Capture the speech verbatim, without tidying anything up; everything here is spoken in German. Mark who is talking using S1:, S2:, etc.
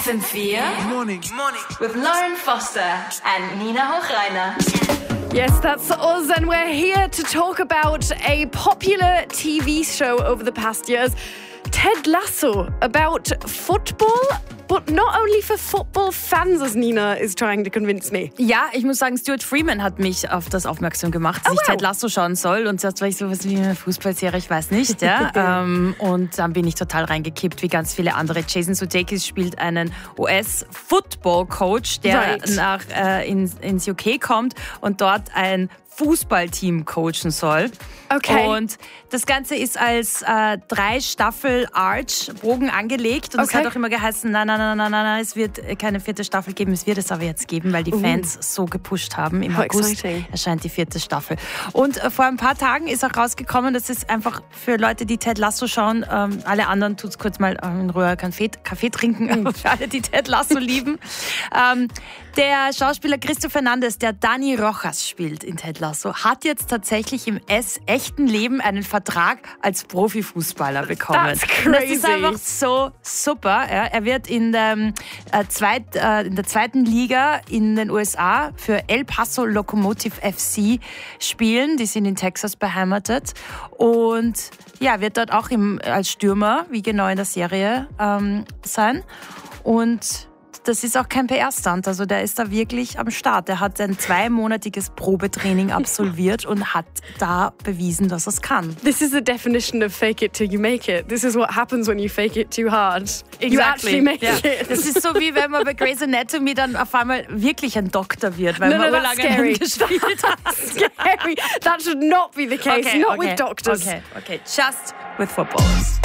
S1: F M four.
S2: Good morning. Good morning.
S1: With Lauren Foster and Nina Hochreiner.
S3: Yes, that's us, and we're here to talk about a popular T V show over the past years, Ted Lasso, about football, but not only for football fans, as Nina is trying to convince me.
S4: Ja, ich muss sagen, Stuart Freeman hat mich auf das aufmerksam gemacht, dass
S3: Oh,
S4: ich
S3: wow.
S4: Ted Lasso schauen soll. Und zuerst war ich sowas wie eine Fußballserie, ich weiß nicht. Ja. ähm, und dann bin ich total reingekippt, wie ganz viele andere. Jason Sudeikis spielt einen U S-Football-Coach, der
S3: Right.
S4: nach, äh, ins, ins U K kommt und dort ein Fußballteam coachen soll.
S3: Okay.
S4: Und das Ganze ist als äh, drei Staffel Arch-Bogen angelegt. Und es
S3: Okay.
S4: hat auch immer geheißen, nein, nein, nein, nein, nein, nein, es wird keine vierte Staffel geben. Es wird es aber jetzt geben, weil die Fans so gepusht haben. Im
S3: How
S4: August
S3: exciting.
S4: erscheint die vierte Staffel. Und äh, vor ein paar Tagen ist auch rausgekommen, dass es einfach für Leute, die Ted Lasso schauen, ähm, alle anderen tut's kurz mal in Ruhe Kaffee, Kaffee trinken, aber für alle, die Ted Lasso lieben. Ähm, der Schauspieler Cristo Fernandes, der Dani Rojas spielt in Ted Lasso, hat jetzt tatsächlich im S echten Leben einen Vertrag als Profifußballer bekommen.
S3: That's
S4: Und das ist
S3: crazy.
S4: einfach so super. Ja. Er wird in der, äh, zweit, äh, in der zweiten Liga in den U S A für El Paso Locomotive F C spielen. Die sind in Texas beheimatet. Und ja, wird dort auch im, als Stürmer, wie genau in der Serie, ähm, sein. Und das ist auch kein P R-Stunt, also der ist da wirklich am Start. Er hat ein zweimonatiges Probetraining absolviert und hat da bewiesen, dass er es kann.
S3: This is the definition of fake it till you make it. This is what happens when you fake it too hard. You actually make
S4: Ja.
S3: it.
S4: Das ist so, wie wenn man bei Grey's Anatomy dann auf einmal wirklich ein Doktor wird, weil
S3: No,
S4: man
S3: no,
S4: urlange
S3: that's scary.
S4: gespielt hat.
S3: Scary. That should not be the case.
S4: Okay,
S3: not
S4: okay,
S3: with doctors.
S4: Okay, okay. Just with footballers.